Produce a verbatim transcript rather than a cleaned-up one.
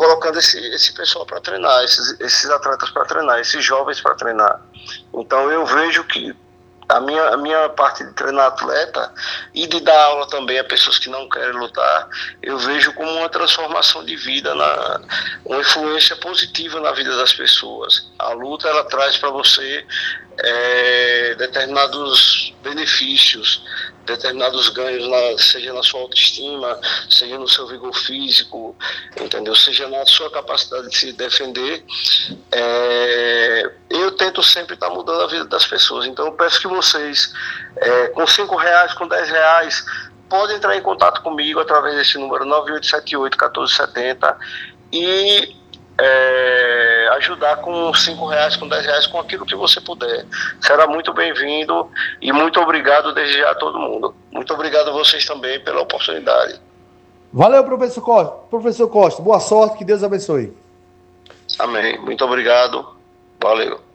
colocando esse, esse pessoal para treinar, esses, esses atletas para treinar, esses jovens para treinar. Então eu vejo que a minha, a minha parte de treinar atleta e de dar aula também a pessoas que não querem lutar, eu vejo como uma transformação de vida, na, uma influência positiva na vida das pessoas. A luta, ela traz para você é, determinados benefícios, determinados ganhos, na, seja na sua autoestima, seja no seu vigor físico, entendeu? Seja na sua capacidade de se defender. É, eu tento sempre estar mudando a vida das pessoas. Então eu peço que vocês, é, com cinco reais, com dez reais, podem entrar em contato comigo através desse número nove oito sete oito, um quatro sete zero e é, ajudar com cinco reais, com dez reais, com aquilo que você puder. Será muito bem-vindo e muito obrigado desde já a todo mundo. Muito obrigado a vocês também pela oportunidade. Valeu, professor Costa. Professor Costa, boa sorte, que Deus abençoe. Amém. Muito obrigado. Valeu.